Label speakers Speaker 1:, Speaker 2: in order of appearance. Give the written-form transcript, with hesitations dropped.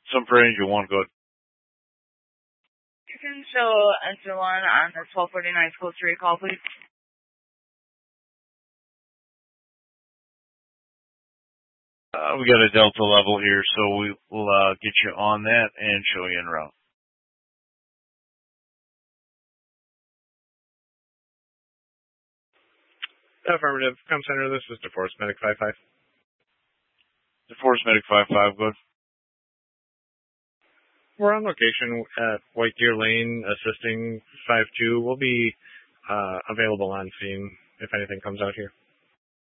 Speaker 1: Some for Angel 1, go ahead.
Speaker 2: You can show Engine 1 on the 1249 code 3 call, please.
Speaker 1: We got a Delta level here, so we will get you on that and show you en route.
Speaker 3: Affirmative. Com Center, this is DeForest Medic 55.
Speaker 1: DeForest Medic 55, good.
Speaker 3: We're on location at White Deer Lane, assisting 5-2. We'll be available on scene if anything comes out here.